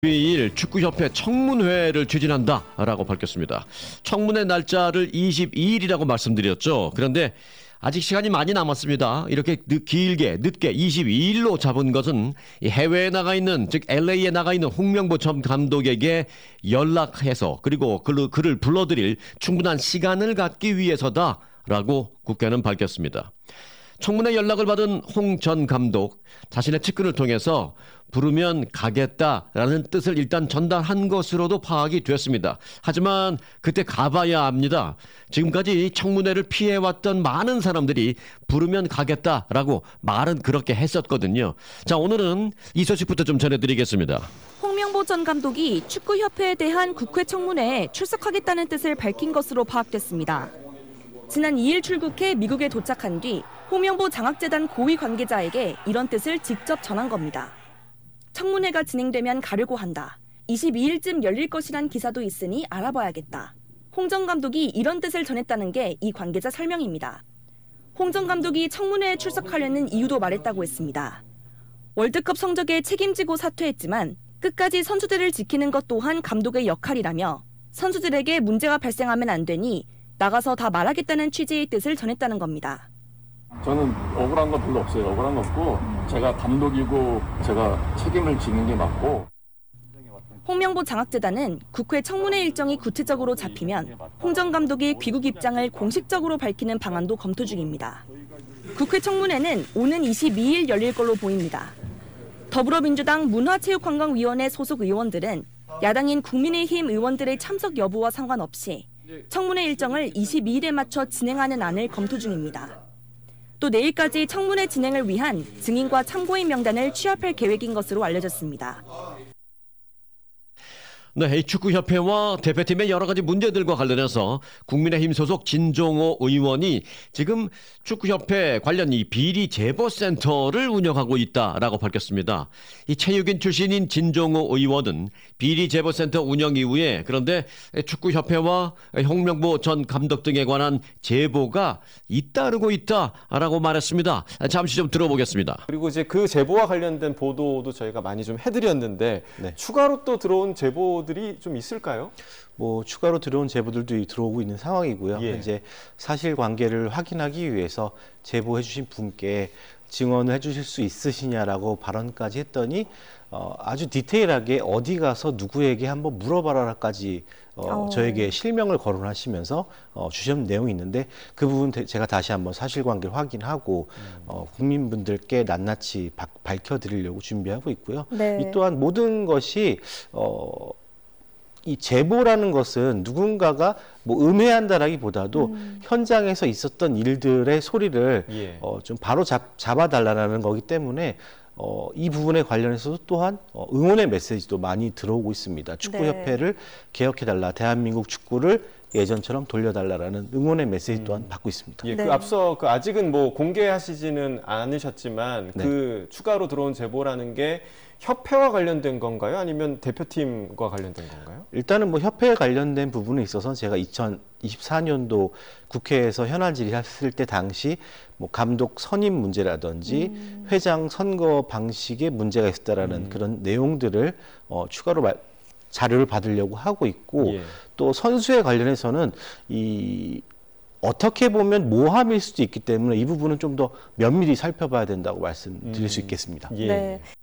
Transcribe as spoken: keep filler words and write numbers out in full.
이일 축구협회 청문회를 추진한다라고 밝혔습니다. 청문회 날짜를 이십이일이라고 말씀드렸죠. 그런데 아직 시간이 많이 남았습니다. 이렇게 늦, 길게 늦게 이십이일로 잡은 것은 해외에 나가 있는, 즉 엘에이에 나가 있는 홍명보 전 감독에게 연락해서 그리고 그를, 그를 불러들일 충분한 시간을 갖기 위해서다라고 국회는 밝혔습니다. 청문회 연락을 받은 홍 전 감독, 자신의 측근을 통해서 부르면 가겠다라는 뜻을 일단 전달한 것으로도 파악이 됐습니다. 하지만 그때 가봐야 합니다. 지금까지 청문회를 피해왔던 많은 사람들이 부르면 가겠다라고 말은 그렇게 했었거든요. 자, 오늘은 이 소식부터 좀 전해드리겠습니다. 홍명보 전 감독이 축구협회에 대한 국회 청문회에 출석하겠다는 뜻을 밝힌 것으로 파악됐습니다. 지난 이일 출국해 미국에 도착한 뒤 홍명보 장학재단 고위 관계자에게 이런 뜻을 직접 전한 겁니다. 청문회가 진행되면 가려고 한다. 이십이일쯤 열릴 것이란 기사도 있으니 알아봐야겠다. 홍 전 감독이 이런 뜻을 전했다는 게 이 관계자 설명입니다. 홍 전 감독이 청문회에 출석하려는 이유도 말했다고 했습니다. 월드컵 성적에 책임지고 사퇴했지만 끝까지 선수들을 지키는 것 또한 감독의 역할이라며 선수들에게 문제가 발생하면 안 되니 나가서 다 말하겠다는 취지의 뜻을 전했다는 겁니다. 저는 억울한 거 별로 없어요. 억울한 거 없고 제가 감독이고 제가 책임을 지는 게 맞고. 홍명보 장학재단은 국회 청문회 일정이 구체적으로 잡히면 홍 전 감독의 귀국 입장을 공식적으로 밝히는 방안도 검토 중입니다. 국회 청문회는 오는 이십이일 열릴 걸로 보입니다. 더불어민주당 문화체육관광위원회 소속 의원들은 야당인 국민의힘 의원들의 참석 여부와 상관없이 청문회 일정을 이십이일에 맞춰 진행하는 안을 검토 중입니다. 또 내일까지 청문회 진행을 위한 증인과 참고인 명단을 취합할 계획인 것으로 알려졌습니다. 네, 축구협회와 대표팀의 여러 가지 문제들과 관련해서 국민의힘 소속 진종호 의원이 지금 축구협회 관련 이 비리 제보센터를 운영하고 있다라고 밝혔습니다. 이 체육인 출신인 진종호 의원은 비리 제보센터 운영 이후에 그런데 축구협회와 홍명보 전 감독 등에 관한 제보가 잇따르고 있다라고 말했습니다. 잠시 좀 들어보겠습니다. 그리고 이제 그 제보와 관련된 보도도 저희가 많이 좀 해드렸는데 네. 추가로 또 들어온 제보 들이 좀 있을까요? 뭐 추가로 들어온 제보들도 들어오고 있는 상황이고요. 예. 이제 사실관계를 확인하기 위해서 제보해주신 분께 증언을 해주실 수 있으시냐라고 발언까지 했더니 어, 아주 디테일하게 어디 가서 누구에게 한번 물어봐라까지 어, 어. 저에게 실명을 거론하시면서 어, 주신 내용이 있는데 그 부분 제가 다시 한번 사실관계를 확인하고 음. 어, 국민분들께 낱낱이 바, 밝혀드리려고 준비하고 있고요. 네. 이 또한 모든 것이 어, 이 제보라는 것은 누군가가 뭐 음해한다라기보다도 음. 현장에서 있었던 일들의 소리를 예. 어, 좀 바로 잡, 잡아달라는 거기 때문에 어, 이 부분에 관련해서도 또한 어, 응원의 메시지도 많이 들어오고 있습니다. 축구협회를 네. 개혁해달라, 대한민국 축구를 예전처럼 돌려달라라는 응원의 메시지 또한 음. 받고 있습니다. 예, 네. 그 앞서 그 아직은 뭐 공개하시지는 않으셨지만 네. 그 추가로 들어온 제보라는 게 협회와 관련된 건가요? 아니면 대표팀과 관련된 건가요? 일단은 뭐 협회에 관련된 부분에 있어서 제가 이천이십사년도 국회에서 현안 질의했을 때 당시 뭐 감독 선임 문제라든지 음. 회장 선거 방식에 문제가 있었다라는 음. 그런 내용들을 어, 추가로 말, 자료를 받으려고 하고 있고 예. 또 선수에 관련해서는 이 어떻게 보면 모함일 수도 있기 때문에 이 부분은 좀 더 면밀히 살펴봐야 된다고 말씀드릴 음. 수 있겠습니다. 예. 네.